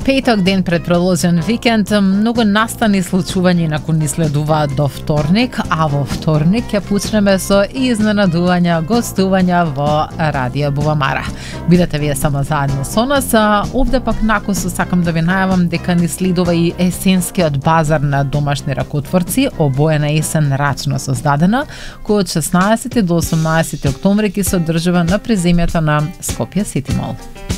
Петок, ден пред продолжен викенд, многу настани случувања након ни следуваат до вторник, а во вторник ќе почнеме со изненадувања гостувања во Радио Бувамара. Бидете вие само заедно со нас, овде пак накусо сакам да ви најавам дека ни следува и есенскиот базар на домашни ракотворци, обоена есен рачно создадена, кој од 16 до 18 октомври ќе се одржува на приземјата на Скопје Сити Мол.